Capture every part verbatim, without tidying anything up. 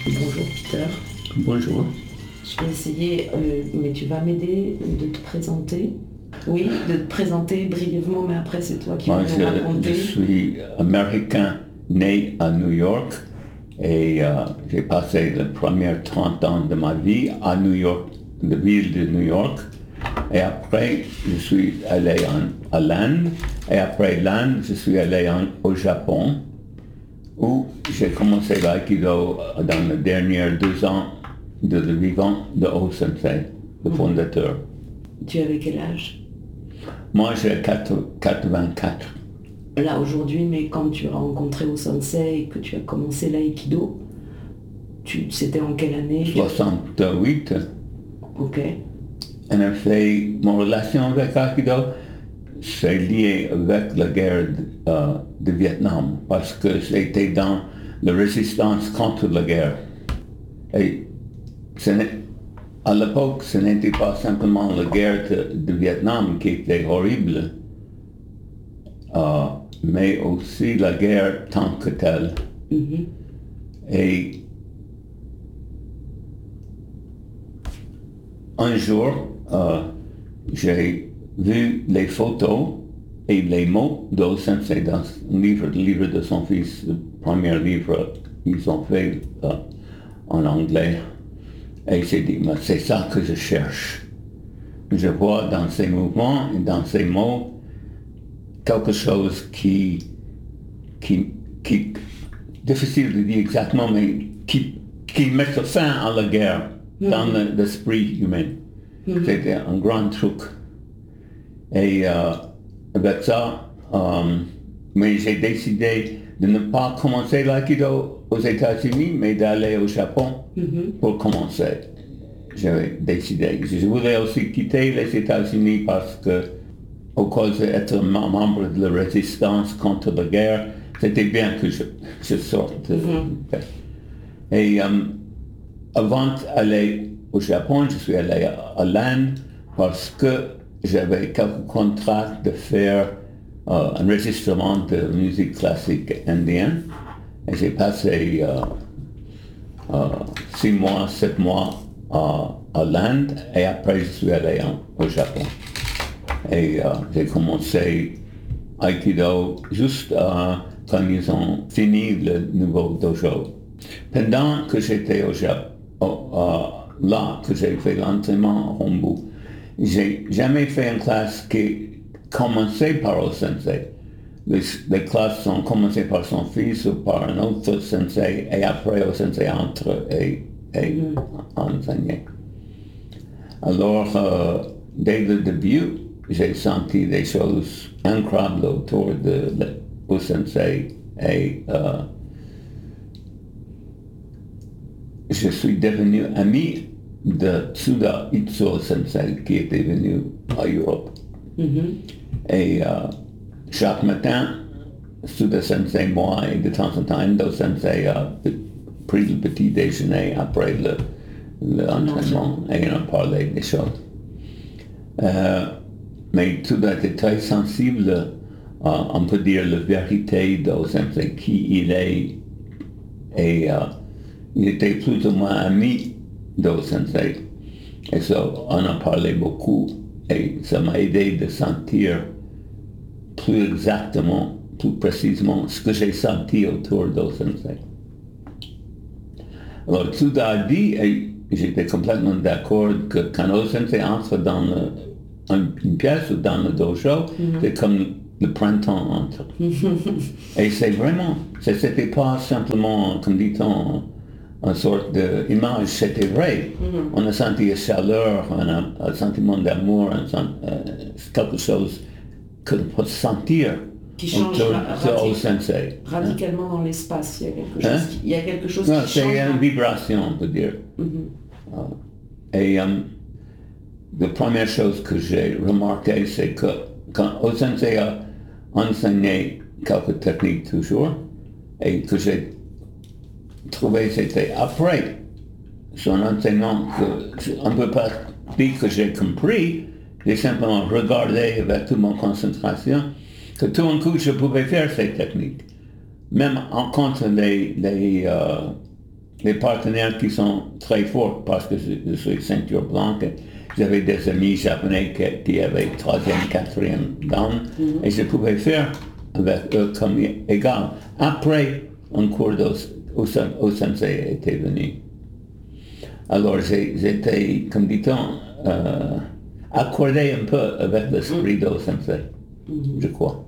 Bonjour Peter. Bonjour. Je vais essayer, euh, mais tu vas m'aider de te présenter. Oui, de te présenter brièvement, mais après c'est toi qui Moi, vas nous je, raconter. je suis américain, né à New York, et euh, j'ai passé les premiers trente ans de ma vie à New York, la ville de New York. Et après, je suis allé en, à l'Inde, et après l'Inde, je suis allé en, au Japon, où j'ai commencé l'aïkido dans les derniers deux ans de le vivant de O-sensei, le fondateur. Tu avais quel âge? Moi, j'ai quatre-vingt-quatre. Là aujourd'hui, mais quand tu as rencontré au sensei et que tu as commencé l'aïkido, tu, c'était en quelle année? soixante-huit. Ok. En effet, mon relation avec l'aïkido, c'est lié avec la guerre de, euh, de Vietnam, parce que c'était dans la résistance contre la guerre. Et ce à l'époque, ce n'était pas simplement la guerre de, de Vietnam qui était horrible, euh, mais aussi la guerre tant que telle. Mm-hmm. Et un jour, euh, j'ai vu les photos et les mots d'O-sensei dans un livre, le livre de son fils, le premier livre qu'ils ont fait euh, en anglais. Et j'ai dit, mais c'est ça que je cherche. Je vois dans ces mouvements et dans ces mots quelque chose qui, qui, qui difficile de dire exactement, mais qui, qui met fin à la guerre mm-hmm. dans le, l'esprit humain. Mm-hmm. C'était un grand truc. Et euh, avec ça, euh, mais j'ai décidé de ne pas commencer l'aïkido aux États-Unis, mais d'aller au Japon mm-hmm. pour commencer. J'avais décidé. Je voulais aussi quitter les États-Unis parce que, au cause d'être membre de la résistance contre la guerre, c'était bien que je, je sorte. Mm-hmm. Et euh, avant d'aller au Japon, je suis allé à, à l'Inde parce que j'avais quelques contrats de faire euh, un enregistrement de musique classique indienne. Et j'ai passé euh, euh, six mois, sept mois à, à l'Inde et après je suis allé en, au Japon. Et euh, j'ai commencé Aikido juste euh, quand ils ont fini le nouveau dojo. Pendant que j'étais au Japon, euh, là que j'ai fait l'entraînement à Hombu, j'ai jamais fait une classe qui commençait par O-sensei. Les, les classes ont commencé par son fils ou par un autre sensei et après O-sensei entre et, et mm. enseigné. Alors, euh, dès le début, j'ai senti des choses incroyables autour de O-sensei et euh, je suis devenu ami de Tsuda Itsuo Sensei qui était venu à Europe. Mm-hmm. Et euh, chaque matin, Tsuda Sensei, moi et de temps en temps Endo Sensei a pris le petit déjeuner après le, l'entraînement et on a parlé des choses. Euh, mais Tsuda était très sensible, euh, on peut dire, la vérité de Sensei, qui il est. Et euh, il était plus ou moins ami d'O-sensei. Et ça, on a parlé beaucoup et ça m'a aidé de sentir plus exactement, plus précisément ce que j'ai senti autour d'O-sensei. Alors, Tsuda a dit, et j'étais complètement d'accord, que quand O-sensei entre dans le, une pièce ou dans le dojo, mm-hmm. c'est comme le printemps entre. Et c'est vraiment, c'était pas simplement, comme dit-on, une sorte d'image, c'était vrai. Mm-hmm. On a senti la chaleur, on a un sentiment d'amour, un, euh, quelque chose que l'on peut sentir. Qui change autour radi- de sensei. radicalement hein? Dans l'espace. Il y a quelque chose, hein? qui, il y a quelque chose non, qui c'est change. C'est une vibration, on peut dire. Mm-hmm. Uh, et um, la première chose que j'ai remarqué, c'est que quand O-sensei a enseigné quelques techniques toujours, et que j'ai trouvé c'était après son enseignement qu'on ne peut pas dire que j'ai compris, j'ai simplement regardé avec toute mon concentration que tout d'un coup je pouvais faire ces techniques. Même en contre les, les, euh, les partenaires qui sont très forts parce que je, je suis ceinture blanche. J'avais des amis japonais qui, qui avaient troisième, quatrième dan mm-hmm. et je pouvais faire avec eux comme égal. Après, un cours au, au, au sensei était venu. Alors j'ai, j'étais, comme dit-on, euh, accordé un peu avec l'esprit mm-hmm. du sensei, mm-hmm. je crois.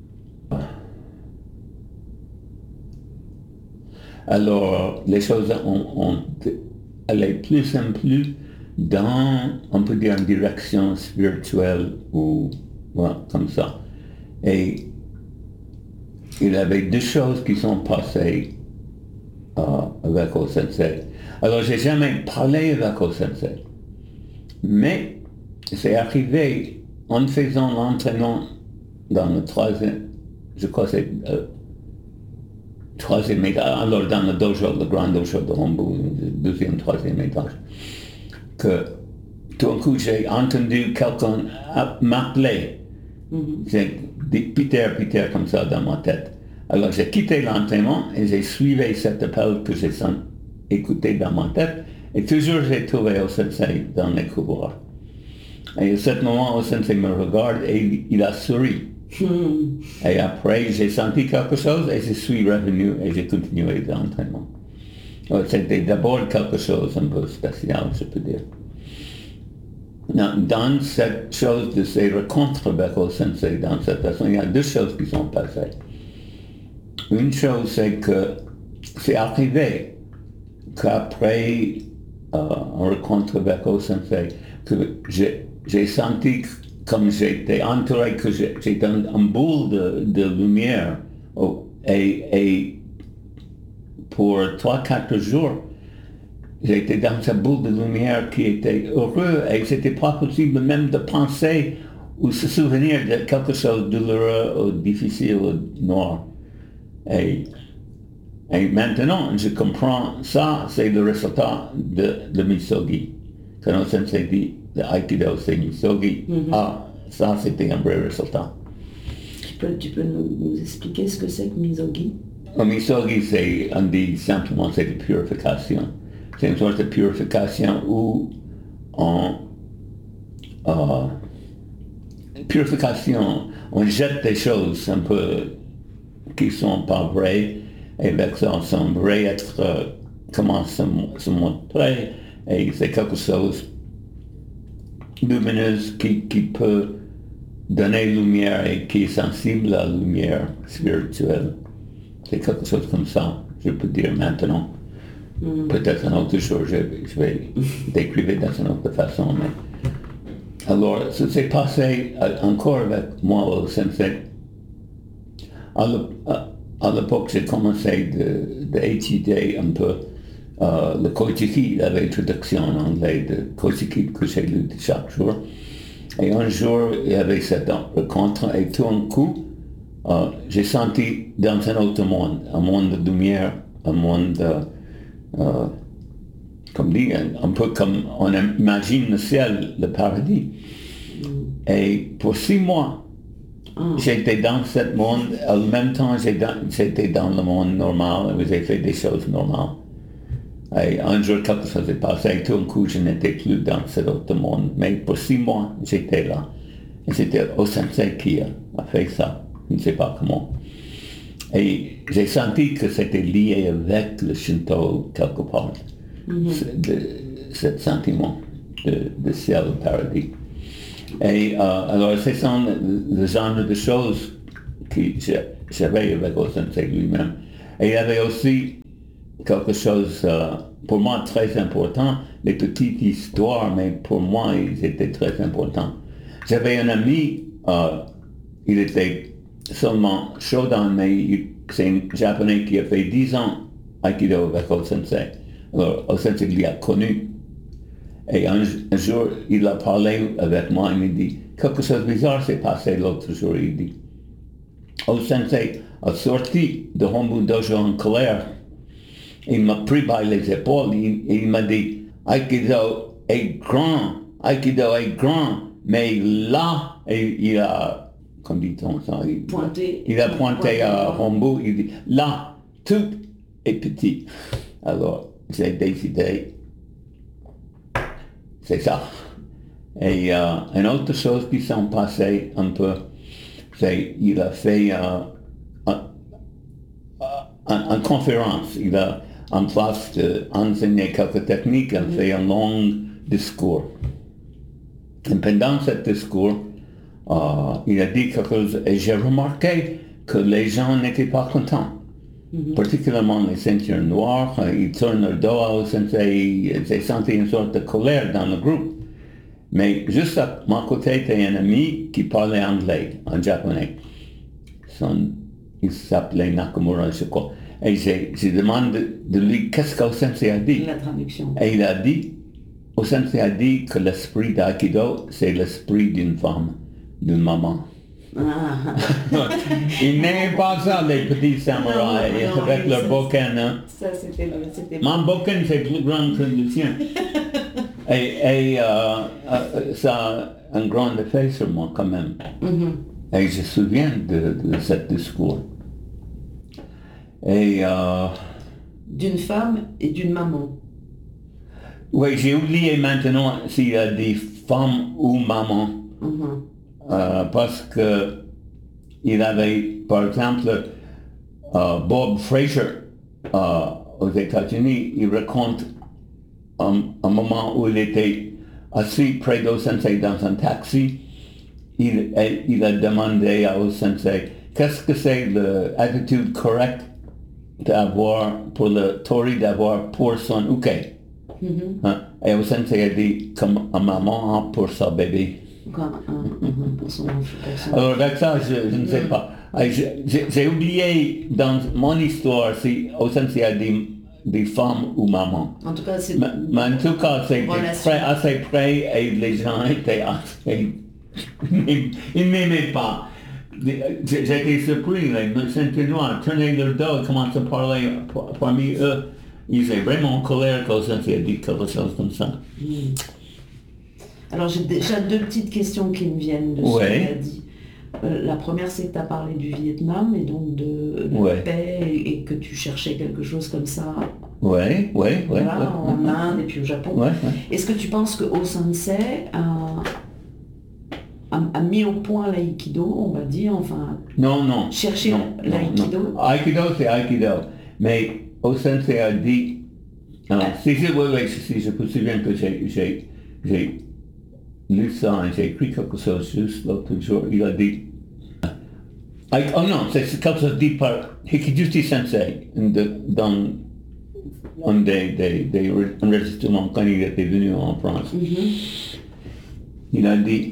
Alors les choses ont, ont allé plus en plus dans, on peut dire, une direction spirituelle ou voilà, comme ça. Et il y avait deux choses qui sont passées euh, avec O Sensei. Alors, j'ai jamais parlé avec O Sensei, mais c'est arrivé en faisant l'entraînement dans le troisième, je crois que c'est euh, troisième étage, alors dans le dojo, le grand dojo de Hombu, le deuxième, troisième étage, que tout d'un coup j'ai entendu quelqu'un m'appeler. Mm-hmm. J'ai dit Peter, Peter comme ça dans ma tête. Alors j'ai quitté l'entraînement et j'ai suivi cet appel que j'ai écouté dans ma tête et toujours j'ai trouvé O Sensei dans les couloirs. Et à ce moment, O Sensei me regarde et il, il a souri. Mm-hmm. Et après j'ai senti quelque chose et je suis revenu et j'ai continué l'entraînement. C'était d'abord quelque chose un peu spécial, je peux dire. Dans cette chose de ces rencontres avec O Sensei, dans cette façon, il y a deux choses qui sont passées. Une chose, c'est que c'est arrivé qu'après euh, une rencontre avec O Sensei, que j'ai, j'ai senti comme j'étais entouré, que j'ai, j'étais un, un boule de, de lumière oh, et, et pour trois, quatre jours, j'étais dans cette boule de lumière qui était heureux et c'était pas possible même de penser ou se souvenir de quelque chose de douloureux ou difficile ou noir. Et, et maintenant, je comprends ça, c'est le résultat de, de Misogi. Quand on s'est dit, le Aikido, c'est Misogi, mm-hmm. ah, ça c'était un vrai résultat. Tu peux, tu peux nous, nous expliquer ce que c'est que Misogi? Misogi, c'est, on dit simplement, c'est de purification. C'est une sorte de purification où on, euh, purification, on jette des choses un peu qui sont pas vraies, et avec ça, son vrai être euh, commence à se montrer, et c'est quelque chose lumineux qui, qui peut donner lumière et qui est sensible à la lumière spirituelle. C'est quelque chose comme ça, je peux dire maintenant. Mm. Peut-être un autre jour, je, je vais décrire dans une autre façon. Mais... Alors, ça s'est passé encore avec moi au Sensei. À l'époque, j'ai commencé d'étudier un peu euh, le Kojiki, la traduction en anglais de Kojiki que j'ai lu chaque jour. Et un jour, il y avait cette rencontre et tout d'un coup, euh, j'ai senti dans un autre monde, un monde de lumière, un monde... Euh, Euh, comme dit, un peu comme on imagine le ciel, le paradis. Mm. Et pour six mois, mm. j'étais dans ce monde, en même temps j'étais dans le monde normal, et j'ai fait des choses normales. Et un jour, quelque chose est passé, et tout d'un coup, je n'étais plus dans cet autre monde. Mais pour six mois, j'étais là. Et c'était O Sensei qui a, a fait ça, je ne sais pas comment. Et j'ai senti que c'était lié avec le Shinto quelque part, mm-hmm. de, ce sentiment de, de ciel au paradis. Et euh, alors c'est ça le, le genre de choses que j'avais avec O Sensei lui-même. Et il y avait aussi quelque chose, euh, pour moi, très important, les petites histoires, mais pour moi, ils étaient très importants. J'avais un ami, euh, il était seulement Shodan, mais c'est un japonais qui a fait dix ans Aikido avec O Sensei. Alors O Sensei l'a connu. Et un, un jour, il a parlé avec moi, il m'a dit, quelque chose de bizarre s'est passé l'autre jour, il dit. O Sensei a sorti de Hombu Dojo en colère. Il m'a pris par les épaules et il, il m'a dit, Aikido est grand, Aikido est grand, mais là, et il a... Comme dit-on ça, il, pointé, il a pointé, pointé à Hombu, il dit, là, tout est petit. Alors, j'ai décidé, c'est ça. Et euh, une autre chose qui s'est passée un peu, c'est qu'il a fait euh, une conférence, il a en place d'enseigner quelques techniques, il a fait un long discours. Et pendant ce discours, euh, il a dit quelque chose, et j'ai remarqué que les gens n'étaient pas contents. Mm-hmm. Particulièrement les ceintures noires, ils tournent leur dos au sensei, j'ai senti une sorte de colère dans le groupe. Mais juste à mon côté, il y a un ami qui parlait anglais, en japonais. Son, il s'appelait Nakamura, je crois. Et j'ai, j'ai demandé de lui qu'est-ce qu'au sensei a dit. La traduction. Et il a dit, au sensei a dit que l'esprit d'Aikido, c'est l'esprit d'une femme, d'une maman. Ah. Il n'aimait pas ça, les petits samouraïs, non, non, avec leur bouquin. Hein. Ça, c'était... c'était... Mon bouquin, c'est plus grand que le tien. Et, et euh, euh, ça a un grand effet sur moi quand même. Mm-hmm. Et je me souviens de, de ce discours. Et, euh, d'une femme et d'une maman. Oui, j'ai oublié maintenant s'il y a des femmes ou mamans. Mm-hmm. Euh, parce que il avait, par exemple, euh, Bob Fraser euh, aux États-Unis, il raconte un, un moment où il était assis près d'au sensei dans un taxi. Il, il a demandé au sensei qu'est-ce que c'est l'attitude correcte d'avoir pour le tori d'avoir pour son uke. Mm-hmm. Hein? Et au sensei a dit comme un maman a pour sa bébé. Quoi, un, un, pour son, pour son... Alors avec ça, je, je ne sais pas. J'ai, j'ai oublié dans mon histoire si au sensei a dit des femmes ou mamans. En tout cas, c'est... Mais, mais en tout cas, c'était près, assez près et les gens étaient assez... Ils n'aimaient pas. J'étais surpris, les ceintures noires tournaient leur dos et commençaient à parler parmi eux. Ils étaient vraiment en colère quand sensei a dit quelque chose comme ça. Mm. Alors j'ai déjà deux petites questions qui me viennent de ce ouais. qu'il a dit. Euh, la première, c'est que tu as parlé du Vietnam et donc de la ouais. paix et, et que tu cherchais quelque chose comme ça. Oui, oui, oui. Voilà, ouais, en ouais. Inde et puis au Japon. Ouais, ouais. Est-ce que tu penses que Au Sensei a, a, a mis au point l'aïkido, on va dire, enfin... Non, non. Chercher l'aïkido. Aikido, c'est Aikido. Mais Au Sensei a dit... Alors, ah. si, je, oui, oui, si je me souviens que j'ai, j'ai, j'ai lu ça et j'ai écrit quelque chose juste l'autre jour, il a dit... Oh non, c'est quelque chose dit par Hikijuchi Sensei de, dans un des, des, des enregistrements quand il était venu en France. Mm-hmm. Il a dit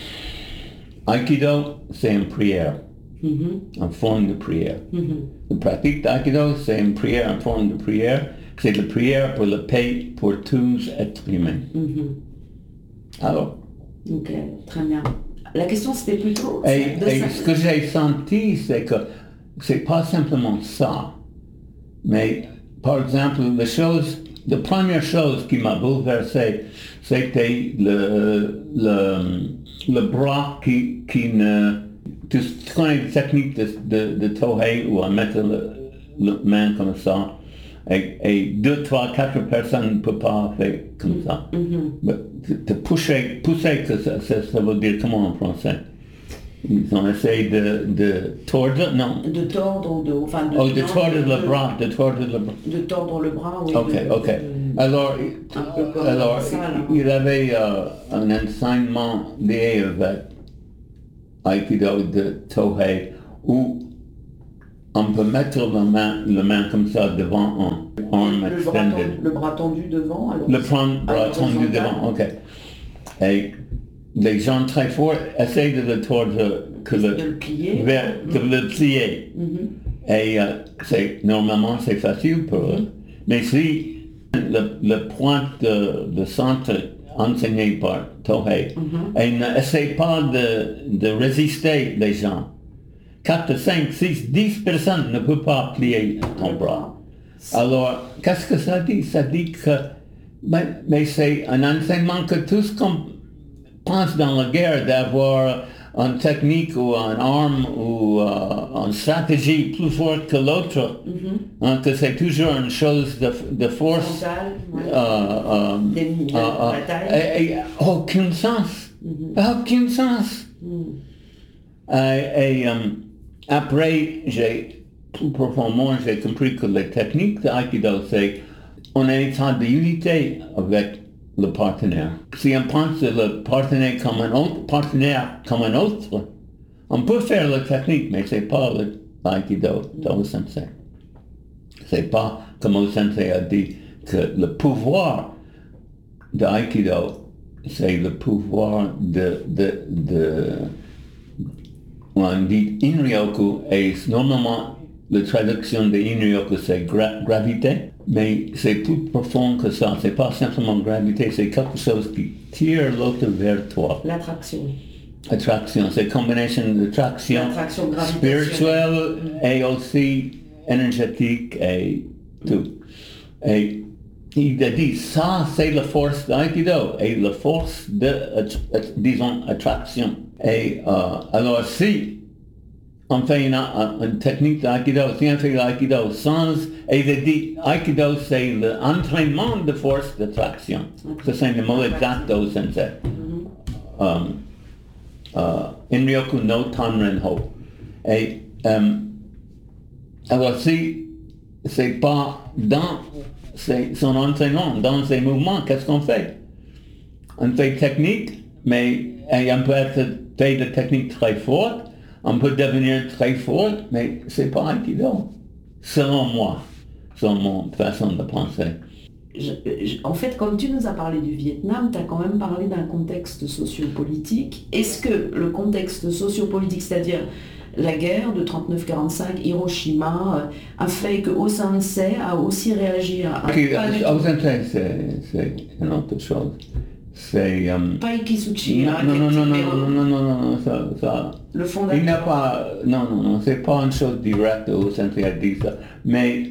Aikido, c'est une prière, mm-hmm. une forme de prière. Mm-hmm. La pratique d'Aikido, c'est une prière, une forme de prière. C'est la prière pour la paix pour tous êtres humains. Mm-hmm. Alors. Ok, très bien. La question c'était plutôt... Et, de et sa... ce que j'ai senti, c'est que c'est pas simplement ça. Mais, par exemple, la chose, la première chose qui m'a bouleversé, c'était le, le, le bras qui, qui ne... Tu connais la technique de, de, de Tohei où on met la main comme ça. Et, et deux, trois, quatre personnes ne peuvent pas faire comme ça. Mm-hmm. De pousser, pousser que ça, ça, ça veut dire comment en français? Ils ont essayé de, de tordre, non? De tordre, de, enfin de, oh, de non, tordre de, le bras, de tordre le bras. De tordre le bras, oui. Ok, de, ok. De, alors, alors ça, il avait euh, un enseignement lié avec Aikido de Tohei où on peut mettre la main, la main comme ça devant un arm le extended. Bras tendu, le bras tendu devant. Alors le bras tendu devant, ok. Et les gens très forts essayent de le tordre, que le, de le plier. Vers, de mm-hmm. le plier. Mm-hmm. Et euh, c'est, normalement c'est facile pour eux. Mm-hmm. Mais si le, le point de, de centre enseigné par Tohei, mm-hmm. et n'essaie pas de, de résister les gens, quatre, cinq, six, dix personnes ne peuvent pas plier ton bras. Alors, qu'est-ce que ça dit? Ça dit que mais, mais c'est un enseignement que tous qu'on pense dans la guerre d'avoir une technique ou une arme ou euh, une stratégie plus forte que l'autre, mm-hmm. hein, que c'est toujours une chose de, de force. Mental, ouais. euh, euh, Des euh, euh, et, et aucun sens. Mm-hmm. Aucun sens. Mm. Et, et um, après, j'ai, plus profondément, j'ai compris que les techniques d'aïkido, c'est on est en état d'unité avec le partenaire. Si on pense le partenaire comme un autre partenaire comme un autre, on peut faire la technique, mais c'est pas l'aïkido d'O Sensei. C'est pas comme O Sensei a dit que le pouvoir d'aïkido, c'est le pouvoir de, de, de on dit Inryoku, et normalement la traduction de Inryoku c'est gra- gravité, mais c'est plus profond que ça. C'est pas simplement gravité, c'est quelque chose qui tire l'autre vers toi. L'attraction. Attraction, c'est une combinaison d'attraction spirituelle et aussi énergétique et tout. Et il a dit, ça c'est la force d'aïkido et la force de, disons, attraction. Et euh, alors si on fait une, une technique d'aïkido, si on fait l'aïkido sans, et il a dit, aïkido c'est l'entraînement de force d'attraction. Okay. C'est le mot exact d'O Sensei. Mm-hmm. Um, uh, Inryoku no Tanrenho. Et um, alors si c'est pas dans c'est son entraînement, dans ses mouvements, qu'est-ce qu'on fait? On fait technique, mais on peut être fait de technique très forte, on peut devenir très fort, mais c'est pas aïkido, selon moi, selon mon façon de penser. Je, je, en fait, comme tu nous as parlé du Vietnam, tu as quand même parlé d'un contexte sociopolitique. Est-ce que le contexte sociopolitique, c'est-à-dire la guerre de trente-neuf quarante-cinq, Hiroshima, a fait que O Sensei a aussi réagi à... Okay, O Sensei, c'est, c'est une autre chose. C'est... Um, pas Ikisuchi. Non, non, non, non, non, non, non, non, non, ça... ça le fondateur. Il n'a pas... Non, non, non, c'est pas une chose directe, O Sensei a dit ça. Mais...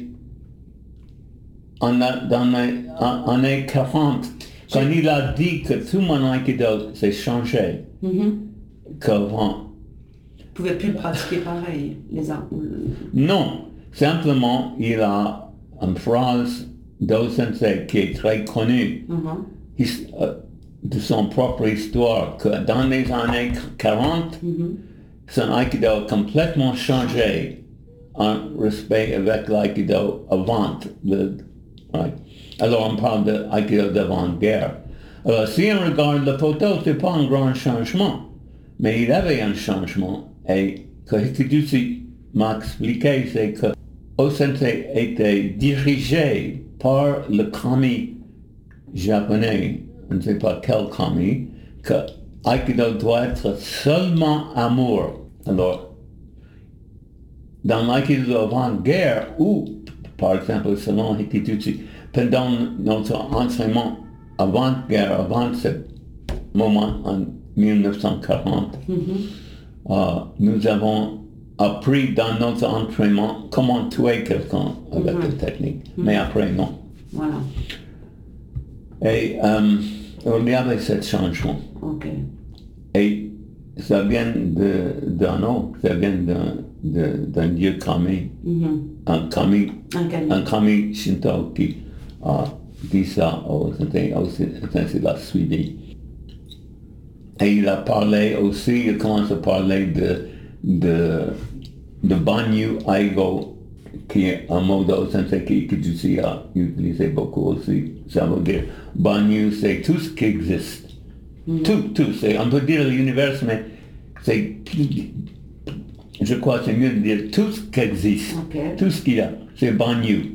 On a, dans les années quarante, quand il a dit que tout mon aïkido s'est changé, mm-hmm. qu'avant... Il ne pouvait plus le pratiquer pareil, les armes. Non, simplement, il a une phrase d'O Sensei qui est très connue, mm-hmm. His, uh, de son propre histoire, que dans les années quarante, mm-hmm. son aïkido a complètement changé en respect avec l'aïkido avant le... Right. Alors on parle de aïkido d'avant-guerre. Alors si on regarde la photo, c'est pas un grand changement, mais il avait un changement. Et que Hikiduchi m'a expliqué, c'est que O Sensei était dirigé par le kami japonais, on ne sait pas quel kami, que aïkido doit être seulement amour. Alors, dans l'aïkido d'avant-guerre, ou par exemple, selon Hikiduchi, pendant notre entraînement avant-guerre, avant ce moment en dix-neuf cent quarante, mm-hmm. euh, nous avons appris dans notre entraînement comment tuer quelqu'un avec mm-hmm. la technique, mm-hmm. mais après non. Voilà. Et euh, il y avait ce changement. Okay. Et ça vient de, d'un autre, ça vient d'un, de, d'un dieu kami, mm-hmm. un kami, un kami, un kami shinto qui a dit ça au Sensei, au Sensei l'a suivi. Et il a parlé aussi, il commence à parler de, de, de Banyu Aigo, qui est un mot d'O Sensei qui Hikiduchi a utilisé beaucoup aussi. Ça veut dire, Banyu c'est tout ce qui existe. Mm-hmm. Tout, tout, c'est, on peut dire l'univers, mais c'est, je crois que c'est mieux de dire tout ce qui existe, okay. Tout ce qu'il y a, c'est Banyu,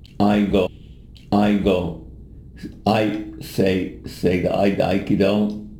Aigo, Aigo, I, c'est, c'est l'aïkido,